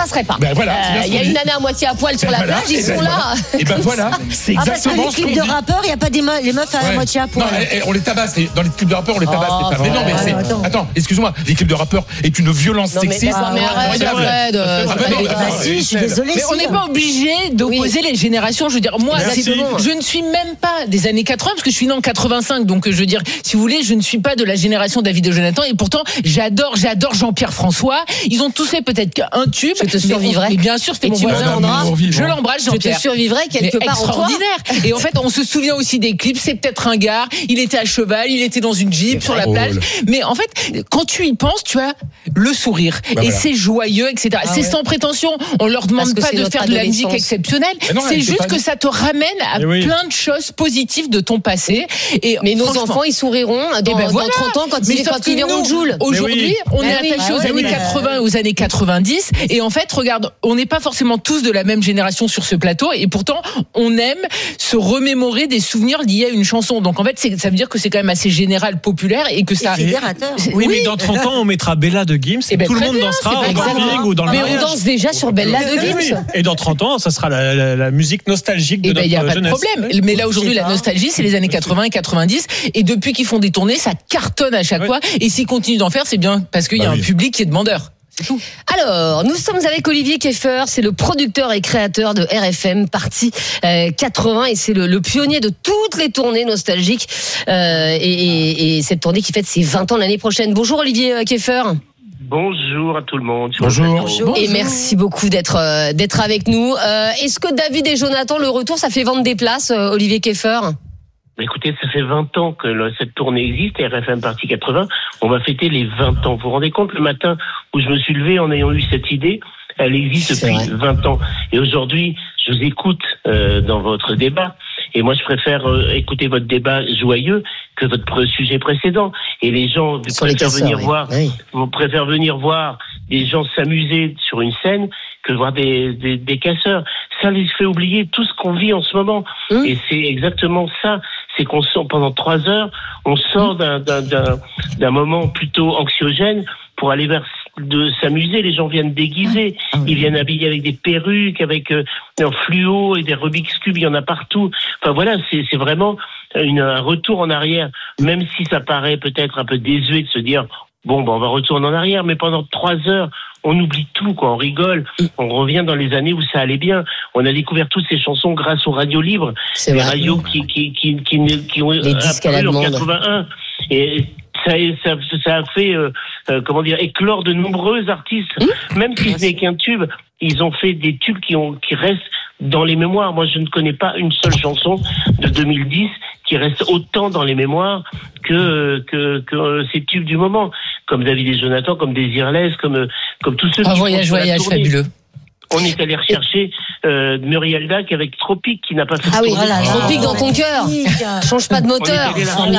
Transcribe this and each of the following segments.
passerait pas. Ben voilà, Il y a une nana à moitié à poil sur la plage, ils sont là. Et ben voilà, c'est Parce que exactement les ce qu'on clips dit. de rappeurs, il n'y a pas les meufs à moitié à poil. Non, on les tabasse. Dans les clips de rappeurs, on les tabasse. les femmes. Mais non, mais c'est. Attends, excuse-moi. Les clips de rappeurs est une violence sexiste. Mais arrête, Si, je suis désolée. Mais on n'est pas obligé d'opposer les générations. Je veux dire, moi, je ne suis même pas des années 80 parce que je suis né en 85. Donc, je veux dire, si vous voulez, je ne suis pas de la génération David et Jonathan. Et pourtant, j'adore Jean-Pierre François. Ils ont tous fait peut-être qu'un tube. Je te survivrai. Mais bien sûr, c'était mon voisin. Je l'embrasse, Jean-Pierre. Je te survivrai quelque part en toi. Extraordinaire. Et en fait, on se souvient aussi des clips. C'est peut-être un gars. Il était à cheval. Il était dans une Jeep sur la plage. Mais en fait, quand tu y penses, tu as le sourire. Et c'est joyeux, etc. C'est sans prétention. On leur demande pas de faire de la musique exceptionnelle. C'est juste que ça te ramène à plein de choses positives de ton passé. Mais nos enfants, ils souriront dans 30 ans quand ils verront Joule. Aujourd'hui, on est attaché aux années 80 et aux années 90. Et en fait, regarde, on n'est pas forcément tous de la même génération sur ce plateau. Et pourtant, on aime se remémorer des souvenirs liés à une chanson. Donc en fait, ça veut dire que c'est quand même assez général, populaire et que ça. Oui, mais dans 30 ans, on mettra Bella de Gims et tout le monde dansera au camping ou dans le mariage. Mais on danse déjà sur Bella de Gims. Et dans 30 ans, ça sera la musique nostalgique de notre jeunesse. Il n'y a pas de problème. Mais là, aujourd'hui, la nostalgie, c'est les années 80 et 90. Et depuis qu'ils font des tournées, ça cartonne à chaque fois. Et s'ils continuent d'en faire, c'est bien parce qu'il y a un public qui est demandeur. C'est tout. Alors, nous sommes avec Olivier Keffer, c'est le producteur et créateur de RFM Partie 80 et c'est le pionnier de toutes les tournées nostalgiques et cette tournée qui fête ses 20 ans l'année prochaine. Bonjour Olivier Keffer. Bonjour à tout le monde. Bonjour. Et merci beaucoup d'être avec nous. Est-ce que David et Jonathan, le retour, ça fait vendre des places, Olivier Keffer ? Écoutez, ça fait 20 ans que cette tournée existe, RFM Partie 80. On va fêter les 20 ans. Vous vous rendez compte, le matin où je me suis levé en ayant eu cette idée, elle existe depuis 20 ans. Et aujourd'hui, je vous écoute dans votre débat. Et moi, je préfère écouter votre débat joyeux que votre sujet précédent. Et les gens préfèrent venir voir des gens s'amuser sur une scène que voir des casseurs. Ça les fait oublier tout ce qu'on vit en ce moment. Et c'est exactement ça. C'est qu'on sort pendant 3 heures, on sort d'un moment plutôt anxiogène pour aller vers de s'amuser. Les gens viennent déguisés, ils viennent habillés avec des perruques, avec un fluo et des Rubik's Cube, il y en a partout. Enfin voilà, c'est vraiment un retour en arrière, même si ça paraît peut-être un peu désuet de se dire on va retourner en arrière, mais pendant 3 heures, on oublie tout, quoi. On rigole, on revient dans les années où ça allait bien. On a découvert toutes ces chansons grâce aux radios libres, les radios qui ont apparu en 81. Et ça a fait éclore de nombreux artistes. Même si ce n'est qu'un tube, ils ont fait des tubes qui restent dans les mémoires. Moi, je ne connais pas une seule chanson de 2010 qui reste autant dans les mémoires que ces tubes du moment, comme David et Jonathan, comme Désirless, comme tous ceux qui voyage fabuleux. On est allé rechercher Muriel Dac avec Tropique qui n'a pas fait Tropique dans ton cœur. Change pas de moteur.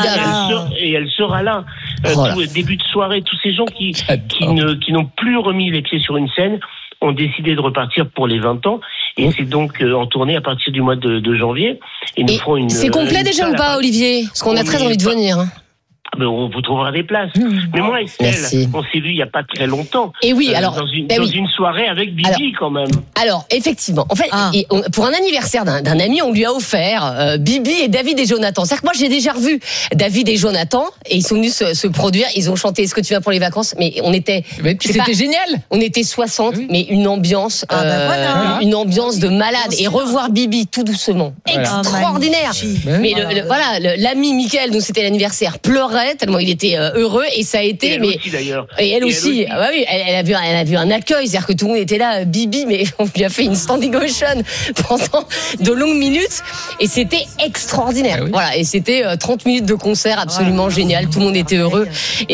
Et elle sera là. Début de soirée, tous ces gens qui n'ont plus remis les pieds sur une scène ont décidé de repartir pour les 20 ans. Et c'est donc en tournée à partir du mois de janvier. Et nous ferons une. C'est complet déjà ou pas, Olivier ? Parce qu'on a très envie de venir. On vous trouvera des places. Mais moi, Estelle, on s'est vu il n'y a pas très longtemps. Et oui, alors dans une soirée avec Bibi quand même. Alors effectivement, en fait, pour un anniversaire d'un ami, on lui a offert Bibi et David et Jonathan. C'est-à-dire que moi, j'ai déjà revu David et Jonathan et ils sont venus se produire. Ils ont chanté Est-ce que tu viens pour les vacances ? Mais on était, c'était génial. On était 60, mais une ambiance, une ambiance de malade. Et revoir Bibi tout doucement, extraordinaire. Mais l'ami Mickaël, dont c'était l'anniversaire, pleurait tellement il était heureux et ça a été et elle aussi. Elle a vu un accueil, c'est-à-dire que tout le monde était là, Bibi, mais on lui a fait une standing ovation pendant de longues minutes et c'était extraordinaire. Voilà, et c'était 30 minutes de concert absolument génial, tout le monde était heureux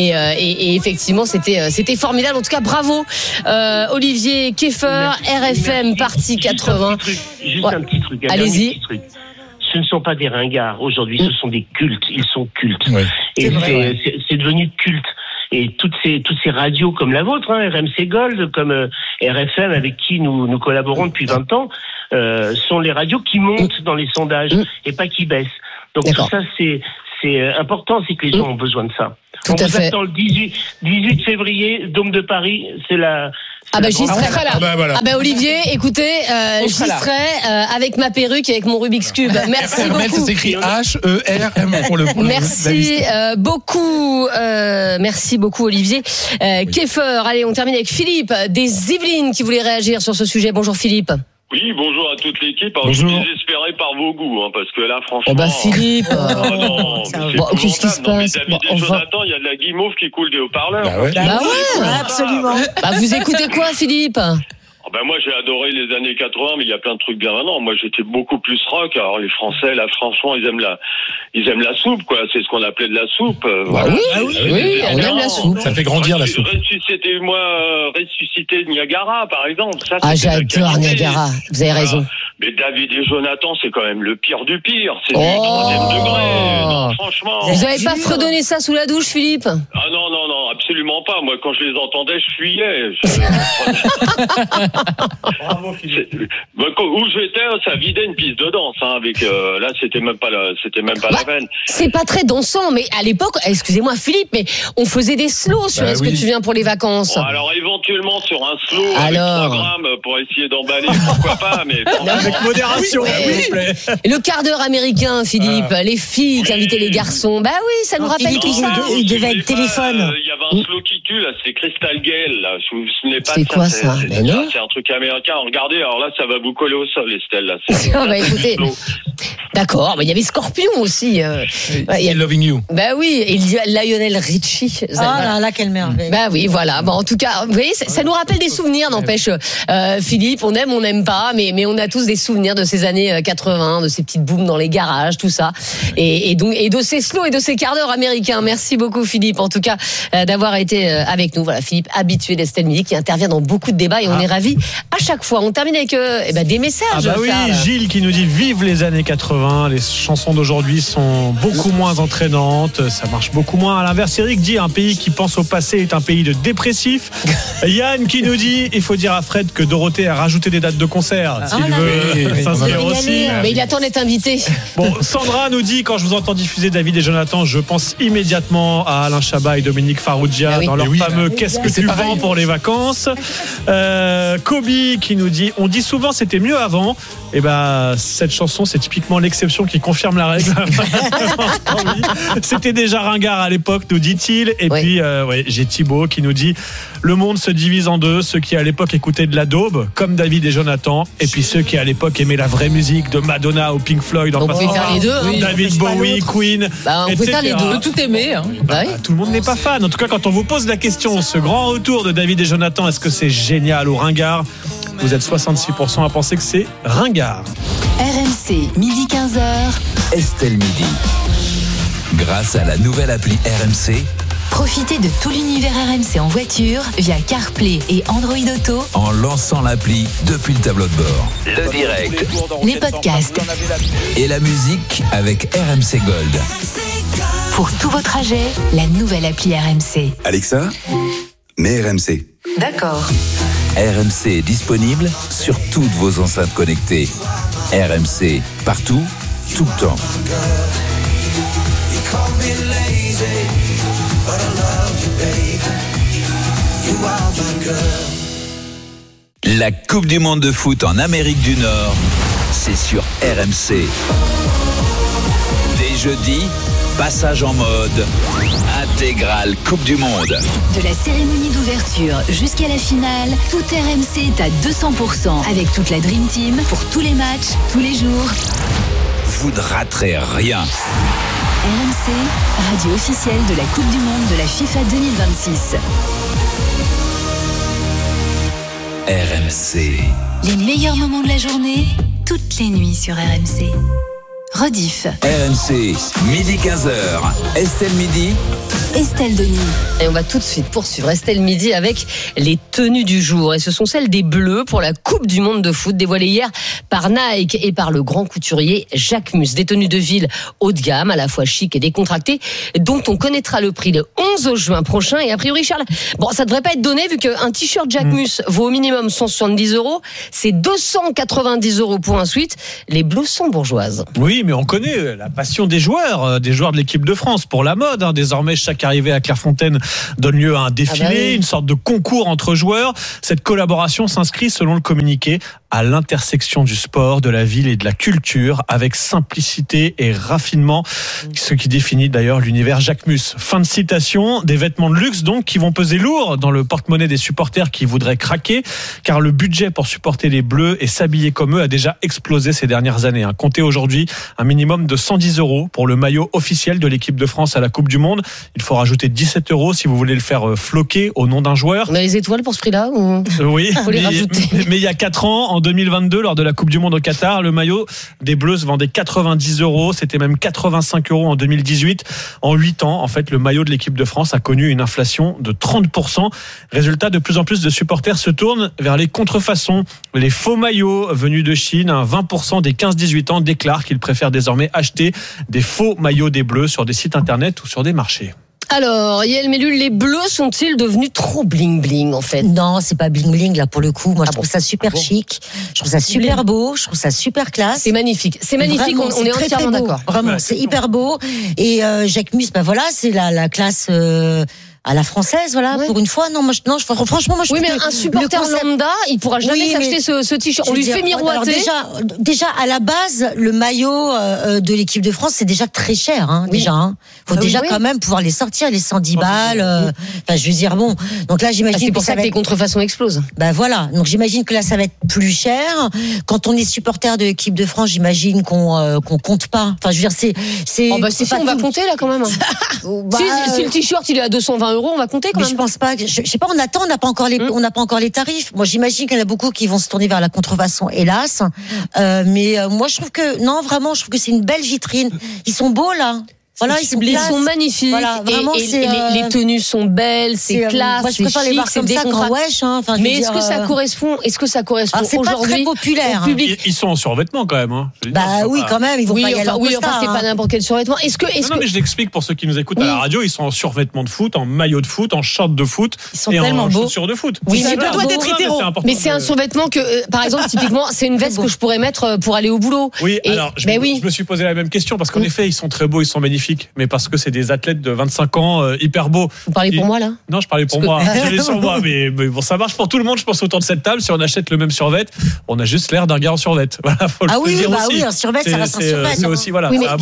et effectivement c'était formidable. En tout cas, bravo Olivier Keffer, RFM Partie 80. Juste un petit truc. Allez-y. Ce ne sont pas des ringards aujourd'hui, ce sont des cultes. Ils sont cultes. Et c'est devenu culte. Et toutes ces radios comme la vôtre, RMC Gold, comme RFM avec qui nous collaborons depuis 20 ans, sont les radios qui montent dans les sondages et pas qui baissent. Donc tout ça, c'est c'est important, c'est que les gens ont besoin de ça. Tout à fait. On vous attend le 18 février, Dôme de Paris, c'est la... j'y serai là. Voilà. Olivier, écoutez, j'y serai avec ma perruque et avec mon Rubik's Cube. Merci beaucoup. Ça s'écrit H-E-R-M pour le coup. Merci beaucoup Olivier. Keffer, allez, on termine avec Philippe des Yvelines qui voulait réagir sur ce sujet. Bonjour Philippe. Oui, bonjour à toute l'équipe. Alors, je suis désespéré par vos goûts, parce que là, franchement... Philippe qu'est-ce qui se passe? David et Jonathan, il y a de la guimauve qui coule des haut-parleurs. Absolument. Vous écoutez quoi, Philippe? Moi, j'ai adoré les années 80, mais il y a plein de trucs bien maintenant. Moi, j'étais beaucoup plus rock. Alors, les Français, là, franchement, ils aiment la soupe, quoi. C'est ce qu'on appelait de la soupe. Voilà. Oui, on aime la soupe. Ça fait grandir la soupe. Ressusciter Niagara, par exemple. Ça, j'adore Niagara. Vous avez raison. Mais David et Jonathan, c'est quand même le pire du pire. C'est du 3e degré. Non, franchement. Vous avez pas fredonné ça sous la douche, Philippe? Ah non, absolument pas. Moi, quand je les entendais, je fuyais. Bravo, Philippe. Où j'étais, ça vidait une piste de danse. Là, c'était même pas la peine. C'est pas très dansant, mais à l'époque, excusez-moi, Philippe, mais on faisait des slows sur Est-ce que tu viens pour les vacances? Alors, éventuellement, sur un slow, avec 3 grammes pour essayer d'emballer, pourquoi pas, mais... Avec modération, s'il vous plaît. Et le quart d'heure américain, Philippe, les filles qui invitaient les garçons. Ça nous rappelle tout ça. Il devait être téléphone. Il y avait un slow qui tue, là, c'est Crystal Gale, là. Je vous souvenez pas de ça. C'est quoi ça? C'est un truc américain. Regardez, alors là, ça va vous coller au sol, Estelle, là. Écoutez. D'accord, mais il y avait Scorpion aussi. Loving You. Oui, et il y a Lionel Richie. Là, quelle merveille. Voilà. En tout cas, vous voyez, ça nous rappelle des souvenirs, n'empêche. Philippe, on n'aime pas, mais on a tous des souvenirs de ces années 80, de ces petites booms dans les garages, tout ça. Et de ces slows et de ces quarts d'heure américains. Merci beaucoup, Philippe, en tout cas, d'avoir été avec nous. Voilà, Philippe, habitué d'Estelle Midi, qui intervient dans beaucoup de débats et on est ravis à chaque fois. On termine avec des messages. Gilles qui nous dit vive les années 80. Les chansons d'aujourd'hui sont beaucoup moins entraînantes. Ça marche beaucoup moins. À l'inverse, Eric dit un pays qui pense au passé est un pays de dépressifs. Yann qui nous dit il faut dire à Fred que Dorothée a rajouté des dates de concert s'il veut s'inscrire aussi. Mais il attend d'être invité. Sandra nous dit quand je vous entends diffuser David et Jonathan, je pense immédiatement à Alain Chabat et Dominique Farrugia dans leur fameux Qu'est-ce que tu vends pour les vacances. Kobe qui nous dit on dit souvent c'était mieux avant. Cette chanson c'est typiquement l'exception qui confirme la règle. C'était déjà ringard à l'époque, nous dit-il. Et puis j'ai Thibaut qui nous dit le monde se divise en deux, ceux qui à l'époque écoutaient de la daube comme David et Jonathan, et puis ceux qui à l'époque aimaient la vraie musique de Madonna ou Pink Floyd, on peut faire les deux, David Bowie, Queen, on peut faire les deux. On peut tout aimer. Tout le monde n'est pas fan. En tout cas, quand on vous pose la question, ce grand retour de David et Jonathan, est-ce que c'est génial ou ringard? Vous êtes 66% à penser que c'est ringard. RMC, midi 15h. Estelle Midi. Grâce à la nouvelle appli RMC, profitez de tout l'univers RMC en voiture via CarPlay et Android Auto en lançant l'appli depuis le tableau de bord. Le direct, les podcasts et la musique avec RMC Gold. Pour tous vos trajets, la nouvelle appli RMC. Alexa, mets RMC. D'accord. RMC est disponible sur toutes vos enceintes connectées. RMC, partout, tout le temps. La Coupe du Monde de foot en Amérique du Nord, c'est sur RMC. Dès jeudi, passage en mode intégrale Coupe du Monde. De la cérémonie d'ouverture jusqu'à la finale, tout RMC est à 200% avec toute la Dream Team pour tous les matchs, tous les jours. Vous ne raterez rien. RMC, radio officielle de la Coupe du Monde de la FIFA 2026. RMC. Les meilleurs moments de la journée, toutes les nuits sur RMC. Rediff. RMC, midi 15h. Estelle Midi. Estelle Denis. Et on va tout de suite poursuivre Estelle Midi avec les tenues du jour. Et ce sont celles des Bleus pour la Coupe du Monde de foot dévoilées hier par Nike et par le grand couturier Jacquemus. Des tenues de ville haut de gamme, à la fois chic et décontractées, dont on connaîtra le prix le 11 juin prochain. Et a priori, Charles, ça devrait pas être donné vu qu'un t-shirt Jacquemus vaut au minimum 170 €. C'est 290 € pour un sweat. Les Bleus sont bourgeoises. Oui, oui, mais on connaît la passion des joueurs de l'équipe de France pour la mode. Désormais, chaque arrivée à Clairefontaine donne lieu à un défilé, une sorte de concours entre joueurs. Cette collaboration s'inscrit, selon le communiqué, à l'intersection du sport, de la ville et de la culture, avec simplicité et raffinement, ce qui définit d'ailleurs l'univers Jacquemus. Fin de citation. Des vêtements de luxe donc qui vont peser lourd dans le porte-monnaie des supporters qui voudraient craquer, car le budget pour supporter les Bleus et s'habiller comme eux a déjà explosé ces dernières années. Comptez aujourd'hui un minimum de 110 € pour le maillot officiel de l'équipe de France à la Coupe du Monde. Il faut rajouter 17 € si vous voulez le faire floquer au nom d'un joueur. On a les étoiles pour ce prix-là ou... Oui, faut les rajouter. Mais il y a 4 ans, en 2022, lors de la Coupe du Monde au Qatar, le maillot des Bleus se vendait 90 €. C'était même 85 € en 2018. En 8 ans, en fait, le maillot de l'équipe de France a connu une inflation de 30%. Résultat, de plus en plus de supporters se tournent vers les contrefaçons. Les faux maillots venus de Chine, 20% des 15-18 ans déclarent qu'ils préfèrent désormais acheter des faux maillots des Bleus sur des sites internet ou sur des marchés. Alors, Yael Mellul, les Bleus sont-ils devenus trop bling-bling en fait? Non, c'est pas bling-bling là pour le coup. Moi, je trouve ça super chic. Je trouve ça super beau. Je trouve ça super classe. C'est magnifique. C'est magnifique. Vraiment, on est entièrement d'accord. Vraiment, c'est hyper beau. Et Jacquemus, voilà, c'est la classe. À la française, voilà, pour une fois. Franchement, moi, je oui, mais un supporter lambda, il pourra jamais s'acheter ce t-shirt. On lui fait miroiter. Alors déjà, à la base, le maillot de l'équipe de France, c'est déjà très cher, déjà. Faut déjà quand même pouvoir les sortir, les 110 balles. Enfin, je veux dire, bon. Donc là, j'imagine c'est pour ça que les contrefaçons explosent. Voilà. Donc j'imagine que là, ça va être plus cher. Quand on est supporter de l'équipe de France, j'imagine qu'on compte pas. Enfin, je veux dire, c'est. On va compter là quand même. Si le t-shirt il est à 220 €, on va compter quand même. Je pense pas. Je sais pas. On attend. On n'a pas encore les tarifs. Moi, j'imagine qu'il y en a beaucoup qui vont se tourner vers la contrefaçon, hélas. Mais moi, je trouve que c'est une belle vitrine. Ils sont beaux là. Voilà, ils sont magnifiques. Voilà, vraiment, les tenues sont belles, c'est classe. Moi, je préfère les voir comme ça qu'en wesh. Mais est-ce que ça correspond c'est aujourd'hui pas très populaire. Ils sont en survêtement quand même. Oui, quand même. Ils vont pas y aller en costard. C'est pas n'importe quel survêtement. Non, mais je l'explique pour ceux qui nous écoutent à la radio. Ils sont en survêtement de foot, en maillot de foot, en short de foot et en chaussures de foot. Oui, ça doit être hétéro. Mais c'est un survêtement que, par exemple, typiquement, c'est une veste que je pourrais mettre pour aller au boulot. Oui, alors je me suis posé la même question parce qu'en effet, ils sont très beaux, ils sont magnifiques. Mais parce que c'est des athlètes de 25 ans hyper beaux. Vous parlez pour moi là? Non, je parlais pour moi. Je l'ai sur moi, mais bon, ça marche pour tout le monde. Je pense autour de cette table. Si on achète le même survêt, on a juste l'air d'un gars en survêt. Voilà, faut le dire aussi. Oui, un survêt, ça reste un survêt. C'est aussi voilà. Oui, mais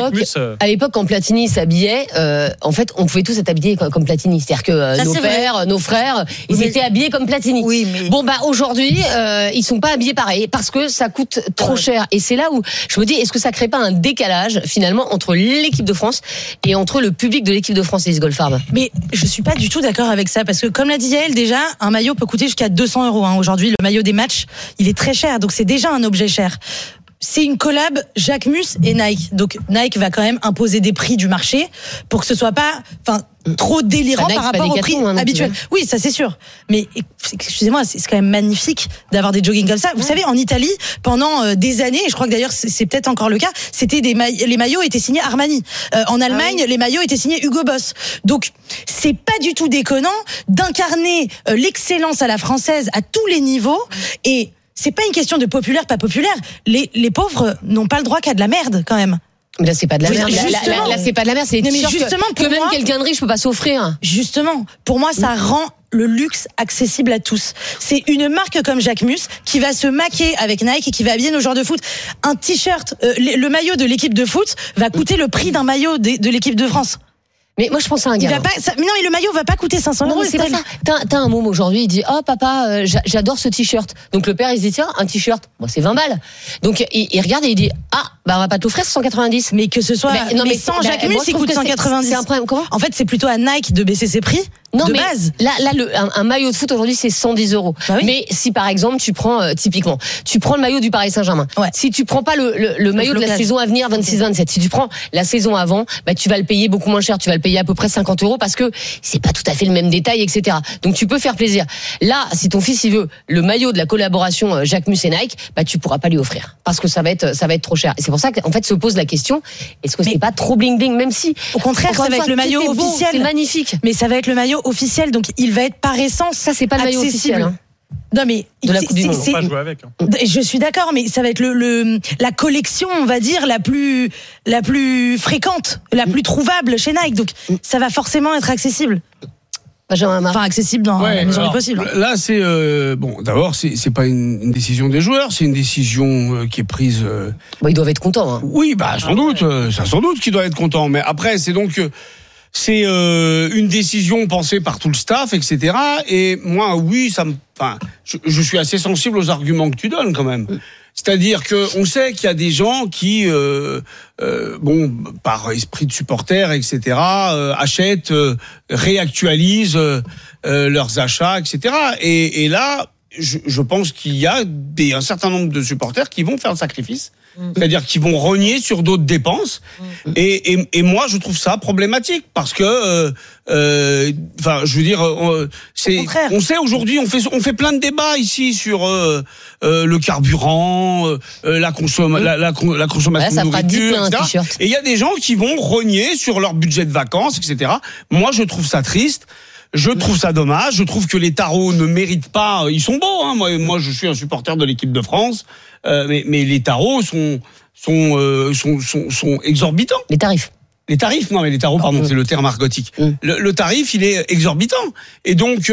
à l'époque, quand Platini s'habillait, en fait, on pouvait tous être habillés comme Platini. C'est-à-dire que nos pères, nos frères, ils étaient habillés comme Platini. Oui, mais bon aujourd'hui, ils sont pas habillés pareil parce que ça coûte trop cher. Et c'est là où je me dis, est-ce que ça crée pas un décalage finalement entre l'équipe de France et entre le public de l'équipe de France, Élise Goldfarb? Mais je suis pas du tout d'accord avec ça parce que comme l'a dit Yael, déjà un maillot peut coûter jusqu'à 200 €. Aujourd'hui, le maillot des matchs, il est très cher, donc c'est déjà un objet cher. C'est une collab Jacquemus et Nike. Donc Nike va quand même imposer des prix du marché pour que ce soit pas trop délirant par rapport au prix habituel. Oui, ça c'est sûr. Mais excusez-moi, c'est quand même magnifique d'avoir des joggings comme ça. Vous savez, en Italie, pendant des années, et je crois que d'ailleurs c'est peut-être encore le cas, c'était les maillots étaient signés Armani. En Allemagne, les maillots étaient signés Hugo Boss. Donc c'est pas du tout déconnant d'incarner l'excellence à la française à tous les niveaux. Et c'est pas une question de populaire, pas populaire. Les pauvres n'ont pas le droit qu'à de la merde quand même. Mais là, c'est pas de la merde. Là, c'est pas de la merde. C'est justement que même quelqu'un de riche peut pas s'offrir. Justement, pour moi, ça rend le luxe accessible à tous. C'est une marque comme Jacquemus qui va se maquer avec Nike et qui va habiller nos joueurs de foot. Un t-shirt, le maillot de l'équipe de foot va coûter le prix d'un maillot de l'équipe de France. Mais moi, je pense à un gars. Mais non, mais le maillot va pas coûter 500 €. Non, mais c'est pas ça. T'as un môme aujourd'hui, il dit, oh, papa, j'adore ce t-shirt. Donc, le père, il se dit, tiens, un t-shirt, c'est 20 balles. Donc, il regarde et il dit, on va pas t'offrir 190. Mais que ce soit, mais sans Jacquemus, il coûte 190. C'est un problème. Comment? En fait, c'est plutôt à Nike de baisser ses prix. Non, de mais base. Là, un maillot de foot aujourd'hui, c'est 110 €. Bah oui. Mais si par exemple, tu prends, typiquement, tu prends le maillot du Paris Saint-Germain. Ouais. Si tu prends pas le maillot de la saison à venir, 26-27, si tu prends la saison avant, tu vas le payer beaucoup moins cher. Tu vas le payer à peu près 50 € parce que c'est pas tout à fait le même détail, etc. Donc tu peux faire plaisir. Là, si ton fils, il veut le maillot de la collaboration Jacquemus et Nike, tu pourras pas lui offrir. Parce que ça va être trop cher. Et c'est pour ça qu'en fait, se pose la question, est-ce que c'est pas trop bling-bling, même si. Au contraire, ça va être le maillot officiel. C'est magnifique. Mais ça va être le maillot officiel. Donc, il va être par essence ça c'est pas le maillot officiel. Non mais de la Coupe du Monde. On va pas jouer avec. Je suis d'accord, mais ça va être la collection, on va dire, la plus fréquente, la plus trouvable chez Nike. Donc ça va forcément être accessible. Enfin, accessible dans la mesure du possible. Là, c'est d'abord, c'est pas une décision des joueurs, c'est une décision qui est prise. Ils doivent être contents. Hein. Oui, sans doute, sans doute qu'ils doivent être contents. Mais après, c'est donc c'est une décision pensée par tout le staff, etc. Et moi, oui, je suis assez sensible aux arguments que tu donnes quand même. C'est-à-dire que on sait qu'il y a des gens qui, par esprit de supporter, etc., achètent, réactualisent leurs achats, etc. Et là, je pense qu'il y a un certain nombre de supporters qui vont faire le sacrifice. C'est-à-dire qu'ils vont rogner sur d'autres dépenses. Et moi, je trouve ça problématique parce que, je veux dire, on sait aujourd'hui, on fait plein de débats ici sur le carburant, la consommation de nourriture, etc. Et il y a des gens qui vont rogner sur leur budget de vacances, etc. Moi, je trouve ça triste. Je trouve ça dommage. Je trouve que les tarots ne méritent pas. Ils sont beaux. Hein. Moi, je suis un supporter de l'équipe de France, mais les tarots sont exorbitants. Les tarifs. Les tarifs, non mais les tarots, pardon, c'est le terme argotique. Le tarif, il est exorbitant. Et donc,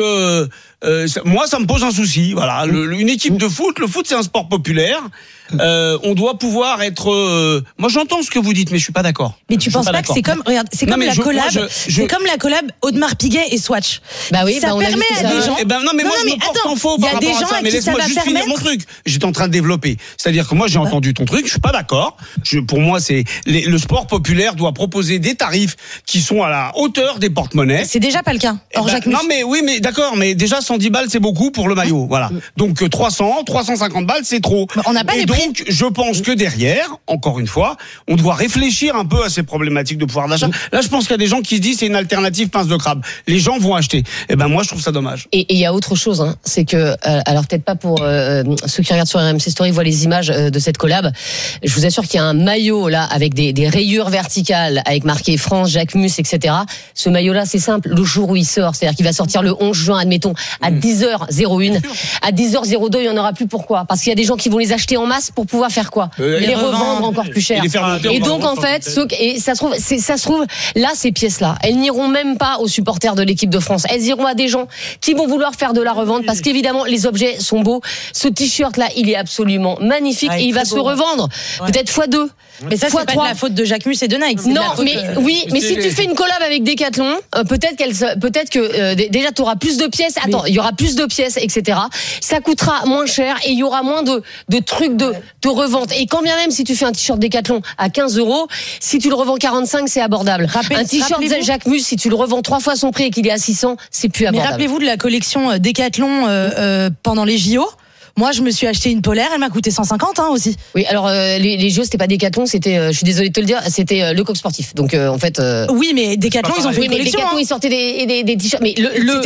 moi, ça me pose un souci. Voilà, une équipe de foot, le foot, c'est un sport populaire. On doit pouvoir être. Moi, j'entends ce que vous dites, mais je suis pas d'accord. Mais tu penses pas que c'est comme, regarde, c'est comme la collab, c'est comme la collab Audemars Piguet et Swatch. Bah oui, ça permet à des gens. Non, mais moi, je me porte en faux par rapport à ça. Mais laisse-moi juste finir mon truc. J'étais en train de développer. C'est-à-dire que moi, j'ai entendu ton truc. Je suis pas d'accord. Pour moi, c'est le sport populaire doit proposer des tarifs qui sont à la hauteur des porte-monnaies. C'est déjà pas le cas. Non, mais oui, mais d'accord, mais déjà 110 balles, c'est beaucoup pour le maillot. Voilà. Donc 350 balles, c'est trop. On n'a pas les prix. Donc, je pense que derrière, encore une fois, on doit réfléchir un peu à ces problématiques de pouvoir d'achat. Là, je pense qu'il y a des gens qui se disent c'est une alternative pince de crabe. Les gens vont acheter. Moi, je trouve ça dommage. Et il y a autre chose, hein, c'est que, alors peut-être pas pour ceux qui regardent sur RMC Story voient les images de cette collab. Je vous assure qu'il y a un maillot là avec des rayures verticales, avec marqué France, Jacquemus, etc. Ce maillot-là, c'est simple. Le jour où il sort, c'est-à-dire qu'il va sortir le 11 juin, admettons, à 10h01, à 10h02, il y en aura plus. Pourquoi ? Parce qu'il y a des gens qui vont les acheter en masse pour pouvoir faire quoi ? Les revendre encore plus cher. Et donc en fait, ça se trouve, là ces pièces-là, elles n'iront même pas aux supporters de l'équipe de France. Elles iront à des gens qui vont vouloir faire de la revente parce qu'évidemment les objets sont beaux. Ce t-shirt-là, il est absolument magnifique et il va se revendre peut-être x2. Mais ça, c'est pas de la faute de Jacquemus et de Nike. Non, mais si tu fais une collab avec Decathlon, peut-être que déjà tu auras plus de pièces. Attends, il y aura plus de pièces, etc. Ça coûtera moins cher et il y aura moins de trucs de revente. Et quand bien même si tu fais un t-shirt Decathlon à 15 €, si tu le revends 45, c'est abordable. Un t-shirt Jacquemus, si tu le revends 3 fois son prix et qu'il est à 600, c'est plus abordable. Mais rappelez-vous de la collection Decathlon pendant les JO. Moi, je me suis acheté une polaire, elle m'a coûté 150 aussi. Oui, alors les jeux, c'était pas Decathlon, c'était, je suis désolée de te le dire, c'était le Coq Sportif. Donc en fait. Oui, mais Decathlon, ils ont fait une collection. Decathlon, ils sortaient des t-shirts. Mais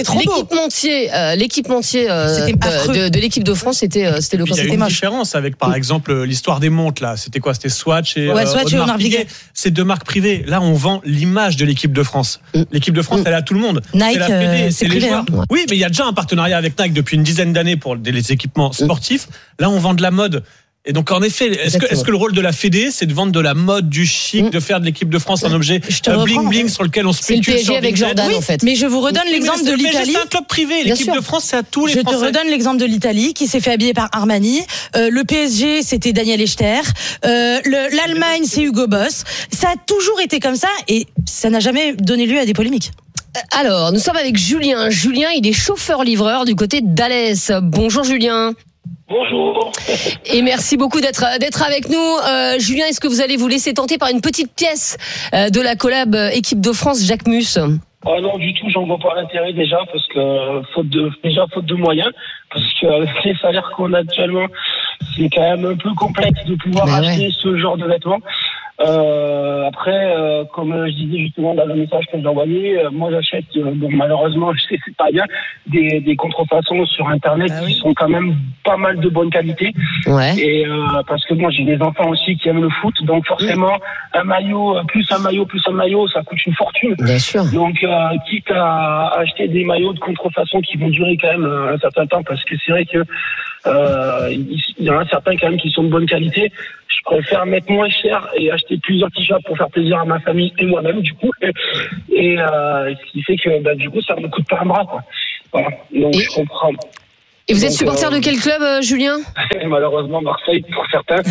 l'équipementier de l'équipe de France, c'était le Coq Sportif. Il y a une différence avec, par exemple, l'histoire des montres là. C'était quoi ? C'était Swatch et Audemars Piguet. C'est 2 marques privées. Là, on vend l'image de l'équipe de France. L'équipe de France, elle a tout le monde. Nike, c'est la Fédé, c'est les privé. joueurs. Oui, mais il y a déjà un partenariat avec Nike depuis une dizaine d'années pour les équipements sportifs. Là, on vend de la mode. Et donc, en effet, est-ce que le rôle de la Fédé, c'est de vendre de la mode, du chic, de faire de l'équipe de France un objet bling-bling sur lequel on spécule? C'est le PSG avec Jordan, en fait. Mais je vous redonne l'exemple de l'Italie. C'est un club privé. L'équipe de France, c'est à tous les Français. Je te redonne l'exemple de l'Italie, qui s'est fait habiller par Armani. Le PSG, c'était Daniel Echter. L'Allemagne, c'est Hugo Boss. Ça a toujours été comme ça et ça n'a jamais donné lieu à des polémiques. Alors, nous sommes avec Julien. Julien, il est chauffeur-livreur du côté d'Alès. Bonjour Julien. Bonjour. Et merci beaucoup d'être avec nous. Julien, est-ce que vous allez vous laisser tenter par une petite pièce de la collab équipe de France Jacquemus ? Non, du tout, j'en vois pas l'intérêt déjà, parce que faute de moyens, parce que les salaires qu'on a actuellement, c'est quand même un peu complexe de pouvoir acheter ce genre de vêtements. Après, comme je disais justement dans le message que j'ai envoyé, moi j'achète, bon malheureusement, je sais c'est pas bien, des contrefaçons sur Internet qui sont quand même pas mal de bonne qualité. Ouais. Et parce que moi j'ai des enfants aussi qui aiment le foot, donc forcément un maillot, plus un maillot, ça coûte une fortune. Bien sûr. Donc quitte à acheter des maillots de contrefaçon qui vont durer quand même un certain temps, parce que c'est vrai que il y en a certains quand même qui sont de bonne qualité. Je préfère mettre moins cher et acheter plusieurs t-shirts pour faire plaisir à ma famille et moi-même du coup. Et ce qui fait que du coup ça me coûte pas un bras quoi. Voilà. Donc je comprends. Et vous êtes supporter de quel club, Julien? Malheureusement Marseille pour certains.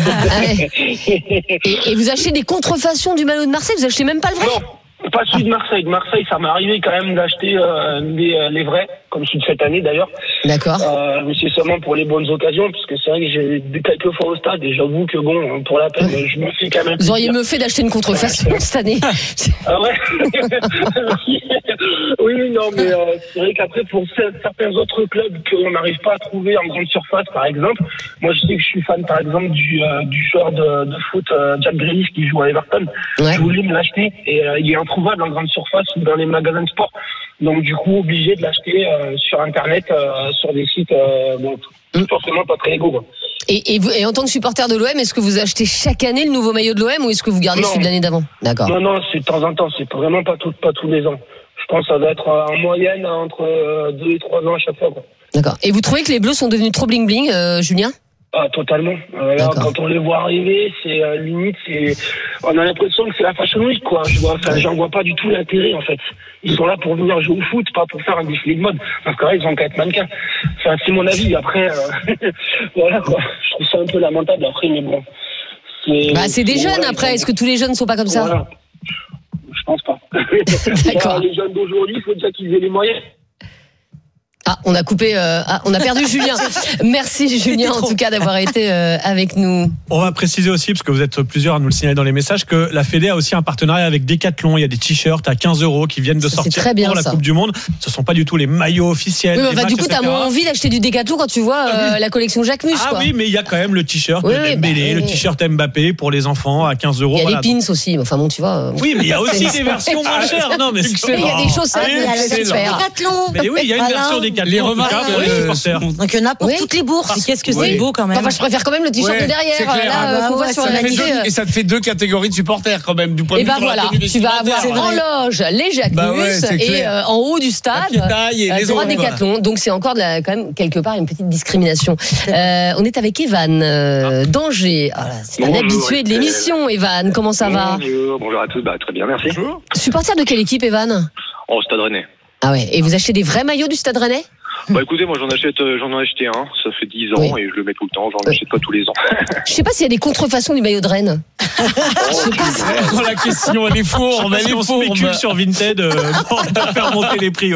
Et vous achetez des contrefaçons du maillot de Marseille? Vous achetez même pas le vrai? Non, pas celui de Marseille. De Marseille, ça m'est arrivé quand même d'acheter les vrais, comme celui de cette année d'ailleurs. D'accord. Mais c'est seulement pour les bonnes occasions, parce que c'est vrai que j'ai vu quelques fois au stade et j'avoue que bon, pour la peine, je me fais quand même. Vous auriez mieux fait d'acheter une contrefaçon cette année. Ah ouais. Oui, non, mais c'est vrai qu'après pour certains autres clubs qu'on n'arrive pas à trouver en grande surface, par exemple, moi je sais que je suis fan par exemple du joueur de foot Jack Grealish qui joue à Everton. Ouais. Je voulais me l'acheter et il est introuvable en grande surface ou dans les magasins de sport. Donc du coup obligé de l'acheter sur internet, sur des sites forcément pas très légaux. Et en tant que supporter de l'OM, est-ce que vous achetez chaque année le nouveau maillot de l'OM ou est-ce que vous gardez celui de l'année d'avant? D'accord. Non, c'est de temps en temps, c'est vraiment pas tous les ans. Je pense que ça doit être en moyenne entre 2 et 3 ans à chaque fois. Quoi. D'accord. Et vous trouvez que les Bleus sont devenus trop bling-bling, Julien? Ah, totalement. Là, quand on les voit arriver, c'est limite, on a l'impression que c'est la Fashion Week, quoi. J'en vois pas du tout l'intérêt, en fait. Ils sont là pour venir jouer au foot, pas pour faire un défilé de mode. Parce que là, ils ont qu'à être mannequins. Enfin, c'est mon avis. Après, voilà, quoi. Je trouve ça un peu lamentable après, mais bon. C'est des jeunes, après. Est-ce que tous les jeunes ne sont pas comme ça? Voilà. Je pense pas. D'accord. Les jeunes d'aujourd'hui, il faut déjà qu'ils aient les moyens. Ah, on a coupé, on a perdu Julien. Merci Julien en tout cas d'avoir été avec nous. On va préciser aussi, parce que vous êtes plusieurs à nous le signaler dans les messages, que la Fédé a aussi un partenariat avec Decathlon. Il y a des t-shirts à 15 € qui viennent de sortir pour la Coupe du Monde. Ce sont pas du tout les maillots officiels. Oui, mais du coup, t'as moins envie d'acheter du Decathlon quand tu vois la collection Jacques Mus. Ah oui, mais il y a quand même le t-shirt Dembélé, le t-shirt Mbappé pour les enfants à 15 €. Il y a les pins aussi. Enfin bon, tu vois. Oui, mais il y a aussi des versions moins chères. Non, mais il y a des chaussettes, il y a le Decathlon. Mais oui, il y a une version Decathlon. Les remarques. Donc il y en a pour toutes les bourses. Qu'est-ce que c'est beau quand même. Enfin, je préfère quand même le t-shirt de derrière. Là, qu'on voit sur la télé. Et ça te fait 2 catégories de supporters quand même du point de vue. Et ben voilà, tu vas avoir en loge les Jacques Mus et en haut du stade les droits Decathlon. Donc c'est encore quand même quelque part une petite discrimination. On est avec Evan d'Angers. C'est un habitué de l'émission. Evan, comment ça va? Bonjour à tous. Très bien, merci. Supporter de quelle équipe, Evan? Stade Rennais. Ah ouais. Et vous achetez des vrais maillots du Stade Rennais? Écoutez, moi j'en ai acheté un, ça fait 10 ans et je le mets tout le temps, j'en achète pas tous les ans. Je sais pas s'il y a des contrefaçons du maillot de Rennes. La question, elle est fourbe, on spécule sur Vinted pour faire monter les prix.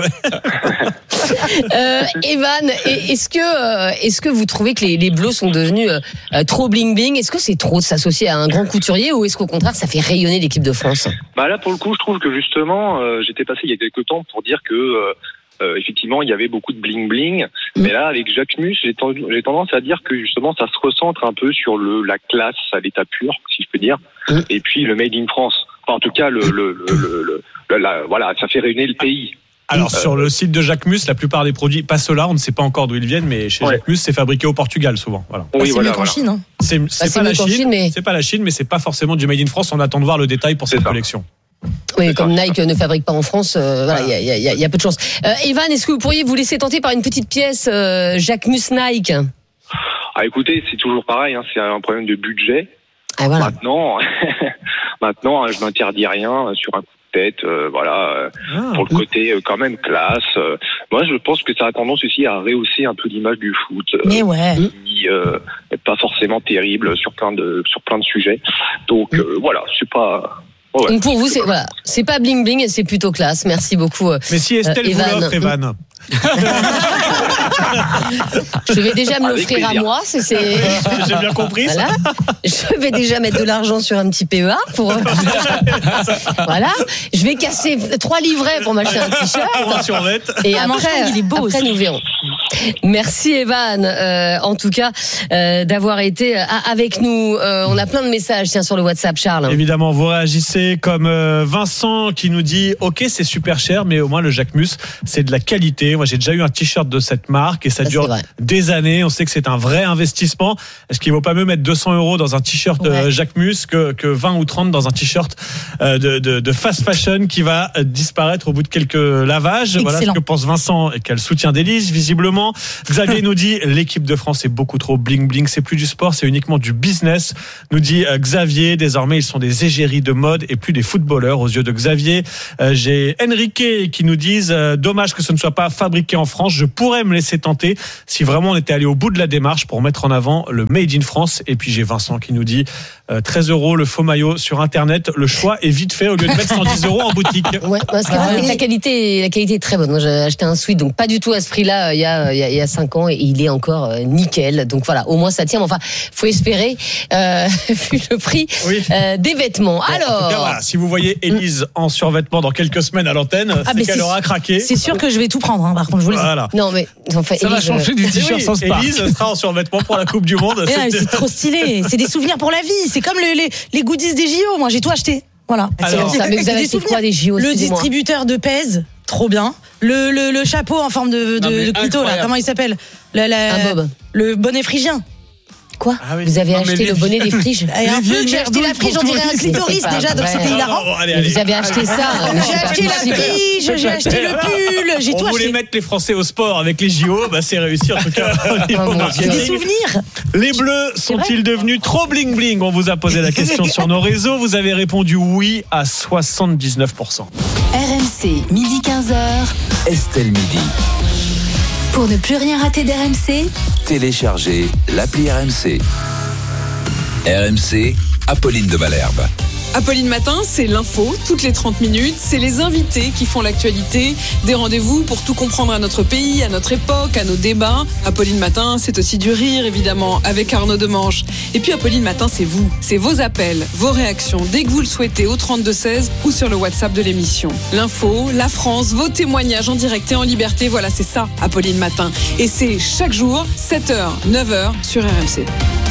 Evan, est-ce que vous trouvez que les Bleus sont devenus trop bling bling? Est-ce que c'est trop de s'associer à un grand couturier ou est-ce qu'au contraire ça fait rayonner l'équipe de France? Là pour le coup, je trouve que justement, j'étais passé il y a quelques temps pour dire que effectivement, il y avait beaucoup de bling-bling, mais là, avec Jacques Mus, j'ai tendance à dire que justement, ça se recentre un peu sur la classe à l'état pur, si je peux dire, et puis le Made in France. Enfin, en tout cas, voilà, ça fait rayonner le pays. Alors, sur le site de Jacques Mus, la plupart des produits, pas ceux-là, on ne sait pas encore d'où ils viennent, mais chez Jacques Mus, c'est fabriqué au Portugal, souvent. Voilà. Oui, c'est mieux qu'en Chine, hein. C'est pas la Chine, c'est pas la Chine, mais c'est pas forcément du Made in France. On attend de voir le détail pour cette collection. Oui, comme Nike ne fabrique pas en France, il y a peu de chance. Evan, est-ce que vous pourriez vous laisser tenter par une petite pièce Jacques Mus Nike? Écoutez, c'est toujours pareil, c'est un problème de budget. Voilà. Maintenant, je n'interdis rien sur un coup de tête, pour le côté quand même classe. Moi, je pense que ça a tendance aussi à rehausser un peu l'image du foot. Mais qui n'est pas forcément terrible sur plein de sujets. Donc voilà, c'est pas. Donc pour vous, c'est pas bling bling, c'est plutôt classe. Merci beaucoup. Mais si Estelle vous l'offre, Evan. Je vais déjà me l'offrir à moi. J'ai bien compris. Voilà. Je vais déjà mettre de l'argent sur un petit PEA pour. Voilà. Je vais casser 3 livrets pour m'acheter un t-shirt. Pour un survêt. Et après, il est beau après nous verrons. Merci Evan, en tout cas, d'avoir été avec nous. On a plein de messages sur le WhatsApp, Charles. Évidemment, vous réagissez comme Vincent qui nous dit « Ok, c'est super cher, mais au moins le Jacquemus, c'est de la qualité. Moi, j'ai déjà eu un t-shirt de cette marque et ça dure des années. On sait que c'est un vrai investissement. Est-ce qu'il ne vaut pas mieux mettre 200 € dans un t-shirt Jacquemus que 20 ou 30 dans un t-shirt de fast fashion qui va disparaître au bout de quelques lavages ?» Voilà ce que pense Vincent et quel soutien d'Élise, visiblement. Xavier nous dit « L'équipe de France est beaucoup trop bling-bling. C'est plus du sport, c'est uniquement du business. » Nous dit Xavier. Désormais, ils sont des égéries de mode et plus des footballeurs aux yeux de Xavier. J'ai Enrique qui nous disent « Dommage que ce ne soit pas fabriqué en France. Je pourrais me laisser tenter si vraiment on était allé au bout de la démarche pour mettre en avant le Made in France. » Et puis j'ai Vincent qui nous dit 13 € le faux maillot sur Internet. Le choix est vite fait au lieu de mettre 110 € en boutique. Ouais, parce que la qualité est très bonne. Moi, j'ai acheté un sweat, donc pas du tout à ce prix-là il y a 5 ans et il est encore nickel. Donc voilà, au moins ça tient. Mais enfin, faut espérer vu le prix des vêtements. Alors, en tout cas, voilà, si vous voyez Élise en survêtement dans quelques semaines à l'antenne, c'est qu'elle aura craqué. C'est sûr que je vais tout prendre. Par contre, je vous le dis. Non, mais en fait, ça va changer du t-shirt sans Spark. Élise sera en survêtement pour la Coupe du Monde. C'est trop stylé. C'est des souvenirs pour la vie. C'est comme les goodies des JO. Moi, j'ai tout acheté. Voilà. Alors, mais vous avez acheté quoi des JO? Le distributeur de Pèse, trop bien. Le chapeau en forme de clito, là, comment il s'appelle? Un bob. Le bonnet phrygien. Quoi? Vous avez acheté le bonnet des friges? Un peu, j'ai acheté la frige, on dirait un clitoris déjà, donc c'était hilarant. Vous avez acheté ça? J'ai acheté la frige, j'ai acheté le pull, j'ai tout acheté. On voulait mettre les Français au sport avec les JO, c'est réussi en tout cas. C'est des souvenirs. Les Bleus sont-ils devenus trop bling bling? On vous a posé la question sur nos réseaux, vous avez répondu oui à 79%. RMC, midi 15h. Estelle Midi. Pour ne plus rien rater d'RMC, téléchargez l'appli RMC. RMC, Apolline de Malherbe. Apolline Matin, c'est l'info, toutes les 30 minutes. C'est les invités qui font l'actualité. Des rendez-vous pour tout comprendre à notre pays, à notre époque, à nos débats. Apolline Matin, c'est aussi du rire, évidemment, avec Arnaud Demange. Et puis Apolline Matin, c'est vous. C'est vos appels, vos réactions, dès que vous le souhaitez, au 32-16 ou sur le WhatsApp de l'émission. L'info, la France, vos témoignages en direct et en liberté. Voilà, c'est ça, Apolline Matin. Et c'est chaque jour, 7h, 9h sur RMC.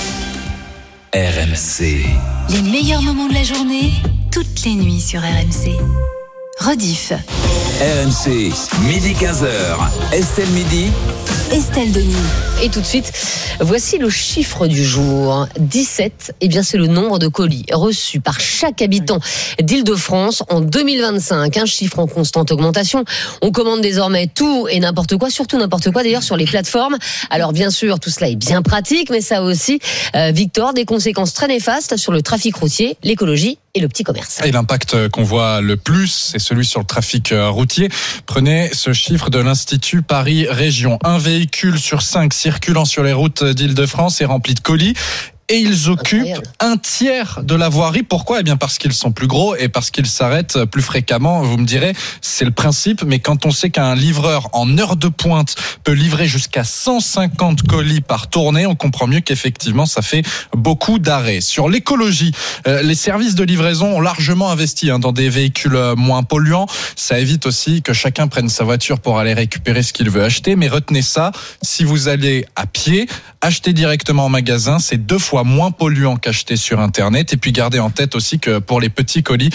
RMC. Les meilleurs moments de la journée, toutes les nuits sur RMC. Rediff. RMC, midi 15h. Estelle Midi. Estelle Denis. Et tout de suite, voici le chiffre du jour. 17, c'est le nombre de colis reçus par chaque habitant d'Île-de-France en 2025. Un chiffre en constante augmentation. On commande désormais tout et n'importe quoi, surtout n'importe quoi d'ailleurs sur les plateformes. Alors bien sûr, tout cela est bien pratique, mais ça a aussi, Victor, des conséquences très néfastes sur le trafic routier, l'écologie et le petit commerce. Et l'impact qu'on voit le plus, c'est celui sur le trafic routier. Prenez ce chiffre de l'Institut Paris Région. Un véhicule sur 5 circulant sur les routes d'Île-de-France est rempli de colis. Et ils occupent un tiers de la voirie. Pourquoi ? Parce qu'ils sont plus gros et parce qu'ils s'arrêtent plus fréquemment. Vous me direz, c'est le principe, mais quand on sait qu'un livreur en heure de pointe peut livrer jusqu'à 150 colis par tournée, on comprend mieux qu'effectivement, ça fait beaucoup d'arrêts. Sur l'écologie, les services de livraison ont largement investi dans des véhicules moins polluants. Ça évite aussi que chacun prenne sa voiture pour aller récupérer ce qu'il veut acheter. Mais retenez ça, si vous allez à pied, achetez directement en magasin, c'est 2 fois moins polluant qu'acheter sur Internet. Et puis gardez en tête aussi que pour les petits colis,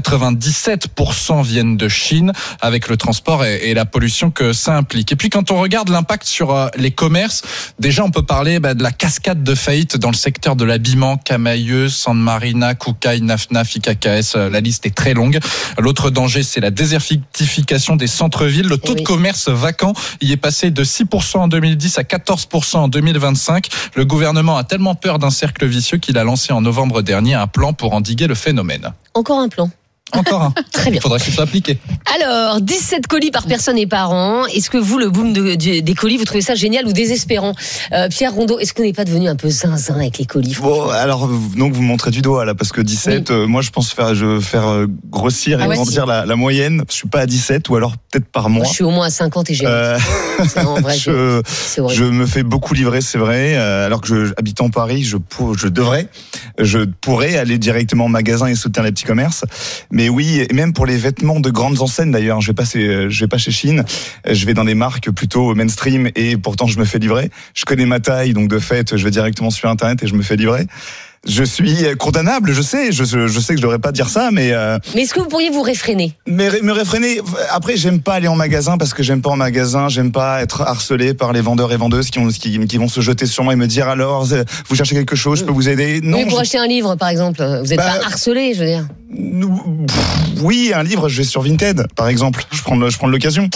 97% viennent de Chine, avec le transport et la pollution que ça implique. Et puis quand on regarde l'impact sur les commerces, déjà on peut parler de la cascade de faillites dans le secteur de l'habillement, Camaïeu, San Marina, Koukaï, Nafnaf, IKKS, la liste est très longue. L'autre danger, c'est la désertification des centres-villes. Le taux de commerce vacant y est passé de 6% en 2010 à 14% en 2025. Le gouvernement a tellement peur d'un cercle vicieux qu'il a lancé en novembre dernier un plan pour endiguer le phénomène. Encore un plan. Encore un. Très bien. Il faudrait qu'il soit appliqué. Alors, 17 colis par personne et par an. Est-ce que vous, le boom des colis, vous trouvez ça génial ou désespérant? Pierre Rondeau, est-ce qu'on n'est pas devenu un peu zinzin avec les colis? Bon, alors, donc vous me montrez du doigt là, parce que 17, moi je pense faire grossir et grandir la moyenne. Je suis pas à 17, ou alors peut-être par mois. Moi, je suis au moins à 50 et j'ai en vrai, c'est horrible. Je me fais beaucoup livrer, c'est vrai. Alors que habitant Paris, je pourrais aller directement au magasin et soutenir les petits commerces. Mais oui, et même pour les vêtements de grandes enseignes d'ailleurs, je vais pas chez Shein, je vais dans des marques plutôt mainstream et pourtant je me fais livrer. Je connais ma taille, donc de fait, je vais directement sur Internet et je me fais livrer. Je suis condamnable, je sais que je devrais pas dire ça, mais est-ce que vous pourriez vous réfréner? Me réfréner. Après, j'aime pas aller en magasin parce que j'aime pas être harcelé par les vendeurs et vendeuses qui vont se jeter sur moi et me dire alors, vous cherchez quelque chose, je peux vous aider? Non. Mais pour acheter un livre, par exemple, vous êtes pas harcelé, je veux dire. Oui, un livre, je vais sur Vinted, par exemple. Je prends l'occasion.